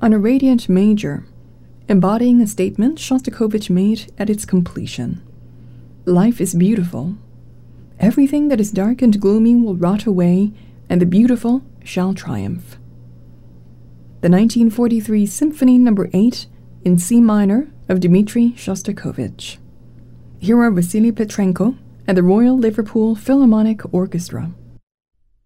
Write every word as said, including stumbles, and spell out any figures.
on a radiant major, embodying a statement Shostakovich made at its completion. Life is beautiful. Everything that is dark and gloomy will rot away, and the beautiful shall triumph. The nineteen forty-three Symphony Number eight in C minor of Dmitri Shostakovich. Here are Vasily Petrenko and the Royal Liverpool Philharmonic Orchestra.